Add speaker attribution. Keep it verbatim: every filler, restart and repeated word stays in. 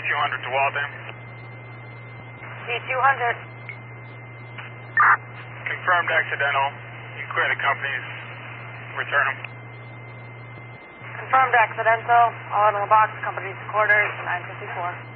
Speaker 1: two hundred to Walden.
Speaker 2: C two hundred.
Speaker 1: Confirmed accidental. You clear the companies. Return them.
Speaker 2: Confirmed accidental. All in the box, company's quarters, nine fifty-four.